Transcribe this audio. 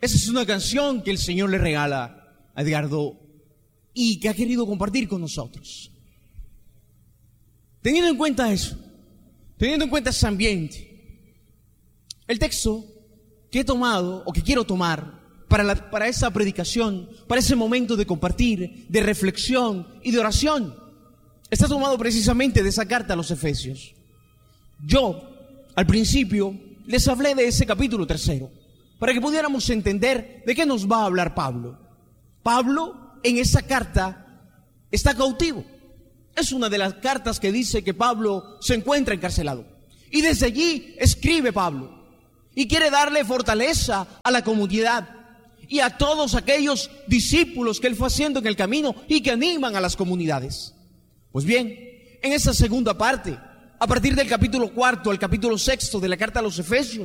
Esa es una canción que el Señor le regala a Edgardo y que ha querido compartir con nosotros. Teniendo en cuenta eso, teniendo en cuenta ese ambiente, el texto que he tomado o que quiero tomar para esa predicación, para ese momento de compartir, de reflexión y de oración, está tomado precisamente de esa carta a los Efesios. Yo, al principio, les hablé de ese capítulo 3, para que pudiéramos entender de qué nos va a hablar Pablo. Pablo, en esa carta, está cautivo. Es una de las cartas que dice que Pablo se encuentra encarcelado. Y desde allí escribe Pablo. Y quiere darle fortaleza a la comunidad y a todos aquellos discípulos que él fue haciendo en el camino y que animan a las comunidades. Pues bien, en esa segunda parte, a partir del capítulo 4 al capítulo 6 de la carta a los Efesios,